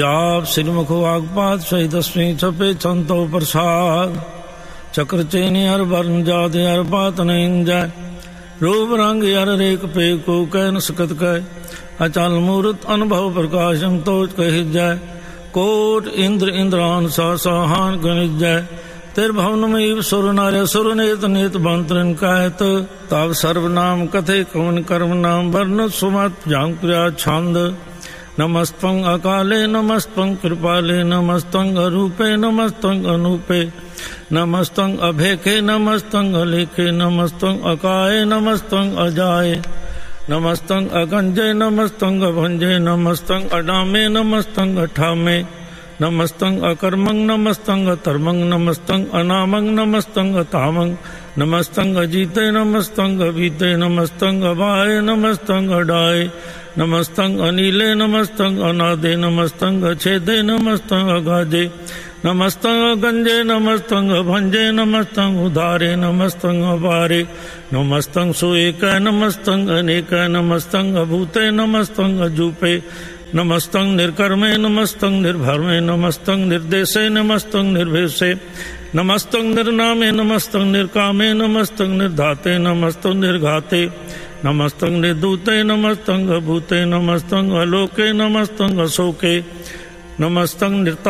आप श्रीमुख वाग्पाद सहितस्मी छपे छंतो प्रसाद चक्र चेनी हर वर्ण जाति हर पात नहीं जाय रूप रंग हर रेख पे को कह न सकत कह अचल मूर्त अनुभव प्रकाशम तोज कह जाय कोट इंद्र इंद्रान साहान गणित जाय तिर्भवन में सुर नार्य सुर नेत नेत बंतरन कहत तब सर्वनाम कथे कवन कर्म नाम वर्ण सुमत जाम क्रिया छंद नमस्तं अकाले नमस्तं कृपाले नमस्तं अरूपे नमस्तं अनूपे नमस्तं अभेखे नमस्तं अलेखे नमस्तं अकाये नमस्तं अजाये नमस्तं अगंजे नमस्तं अभंजे नमस्तं अडामे नमस्तं अठामे नमस्तं अकर्मं नमस्तं अतर्मं नमस्तं अनामं नमस्तं अतामं नमस्तं अजीते नमस्तं अभीते नमस्तं अभाये नमस्तं अडाये नमस्तं अनीले नमस्तं अनादे नमस्तं अछेदे नमस्तं अगाजे नमस्तं अगंजे नमस्तं अभंजे नमस्तं उदारे नमस्तं अपारे नमस्तं सुएक नमस्तं अनेक नमस्तं अभूते नमस्तं अजूपे नमस्तं निर्कर्मे नमस्तं निर्भर्मे नमस्तं निर्देशे नमस्तं निर्भेषे नमस्तं निर्नामे नमस्तं निर्कामे नमस्तं निर्धाते नमस्तं निर्घाते नमस्तं निर्दूते नमस्तं अभूते नमस्तं अलोके नमस्तं अशोके नमस्तं निर्ता